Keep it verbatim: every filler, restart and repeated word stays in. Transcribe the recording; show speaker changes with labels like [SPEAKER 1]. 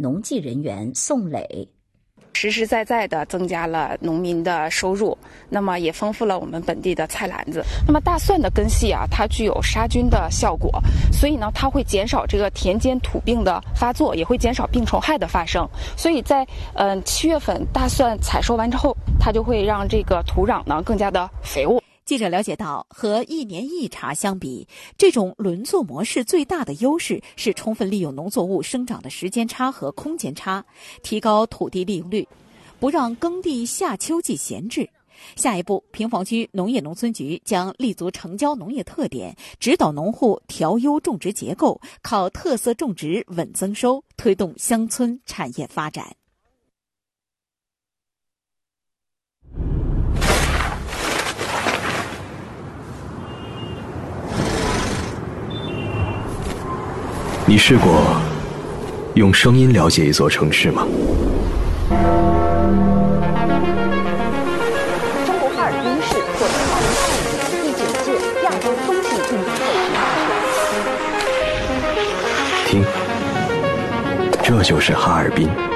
[SPEAKER 1] 农技人员宋磊。
[SPEAKER 2] 实实在在的增加了农民的收入，那么也丰富了我们本地的菜篮子。那么大蒜的根系啊，它具有杀菌的效果，所以呢，它会减少这个田间土病的发作，也会减少病虫害的发生。所以在嗯、呃、七月份大蒜采收完之后，它就会让这个土壤呢更加的肥沃。
[SPEAKER 3] 记者了解到，和一年一茬相比，这种轮作模式最大的优势是充分利用农作物生长的时间差和空间差，提高土地利用率，不让耕地夏秋季闲置。下一步，平房区农业农村局将立足城郊农业特点，指导农户调优种植结构，靠特色种植稳增收，推动乡村产业发展。
[SPEAKER 4] 你试过用声音了解一座城市吗？
[SPEAKER 2] 中国哈尔滨市获得二零二五年第九届亚洲冬季运动会评选。
[SPEAKER 4] 听，这就是哈尔滨。